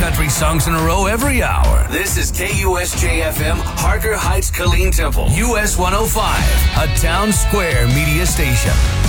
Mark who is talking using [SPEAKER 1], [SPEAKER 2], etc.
[SPEAKER 1] country songs in a row every hour. This is KUSJ-FM, Harker Heights, Killeen Temple, US 105, a Town Square media station.